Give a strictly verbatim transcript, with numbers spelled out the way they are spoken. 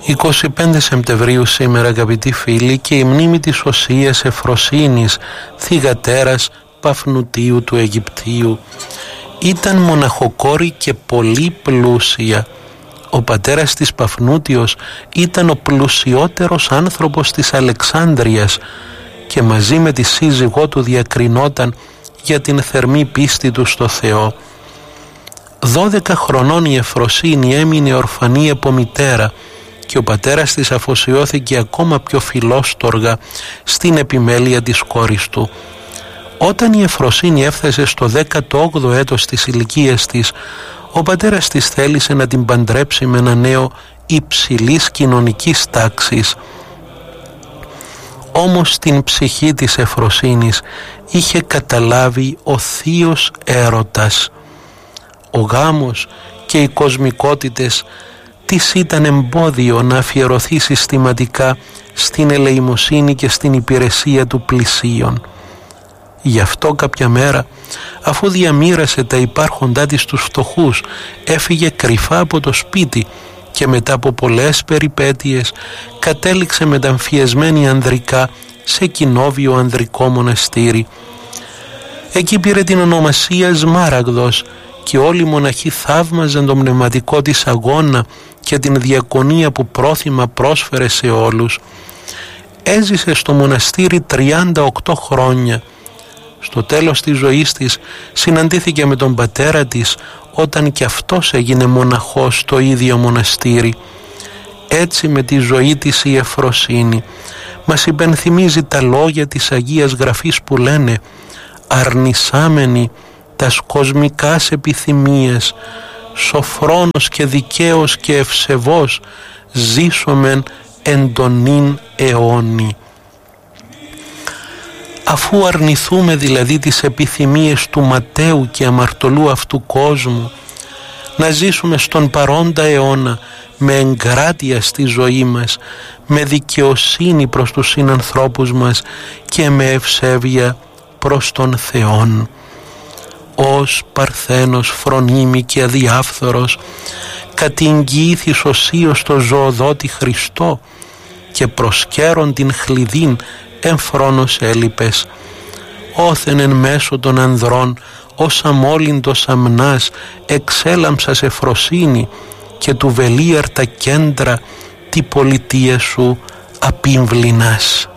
εικοστή πέμπτη Σεπτεμβρίου σήμερα, αγαπητοί φίλοι, και η μνήμη της Οσίας Εφροσύνης, θυγατέρας Παφνουτίου του Αιγυπτίου. Ήταν μοναχοκόρη και πολύ πλούσια. Ο πατέρας της Παφνούτιος ήταν ο πλουσιότερος άνθρωπος της Αλεξάνδρειας και μαζί με τη σύζυγό του διακρινόταν για την θερμή πίστη του στο Θεό. Δώδεκα χρονών η Εφροσύνη έμεινε ορφανή από μητέρα και ο πατέρας της αφοσιώθηκε ακόμα πιο φιλόστοργα στην επιμέλεια της κόρης του. Όταν η Εφροσύνη έφτασε στο δέκατο όγδοο έτος της ηλικίας της, ο πατέρας της θέλησε να την παντρέψει με ένα νέο υψηλής κοινωνικής τάξης. Όμως την ψυχή της Εφροσύνης είχε καταλάβει ο θείος έρωτας. Ο γάμος και οι κοσμικότητες της ήταν εμπόδιο να αφιερωθεί συστηματικά στην ελεημοσύνη και στην υπηρεσία του πλησίον. Γι' αυτό κάποια μέρα, αφού διαμοίρασε τα υπάρχοντά της στους φτωχούς, έφυγε κρυφά από το σπίτι και μετά από πολλές περιπέτειες κατέληξε μεταμφιεσμένη ανδρικά σε κοινόβιο ανδρικό μοναστήρι. Εκεί πήρε την ονομασία Σμάραγδος και όλοι οι μοναχοί θαύμαζαν τον πνευματικό της αγώνα και την διακονία που πρόθυμα πρόσφερε σε όλους. Έζησε στο μοναστήρι τριάντα οκτώ χρόνια. Στο τέλος της ζωής της συναντήθηκε με τον πατέρα της όταν και αυτός έγινε μοναχός στο ίδιο μοναστήρι. Έτσι με τη ζωή της η Εφροσύνη μας υπενθυμίζει τα λόγια της Αγίας Γραφής που λένε «Αρνησάμενοι τας κοσμικάς επιθυμίες, σοφρόνος και δικαίος και ευσεβός, ζήσομεν εν τον νυν αιώνι». Αφού αρνηθούμε δηλαδή τις επιθυμίες του ματαίου και αμαρτωλού αυτού κόσμου, να ζήσουμε στον παρόντα αιώνα με εγκράτεια στη ζωή μας, με δικαιοσύνη προς τους συνανθρώπους μας και με ευσέβεια προς τον Θεόν. Ως παρθένος φρονίμη και αδιάφθορος κατηγγιήθης οσίως το ζωοδότη Χριστό και προσκέρον την χλειδίν εμφρόνος έλειπες. Όθεν εν μέσω των ανδρών ως αμόλυντος αμνάς εξέλαμψας Εφροσύνη και του βελίαρτα κέντρα τη πολιτεία σου απίμβληνας.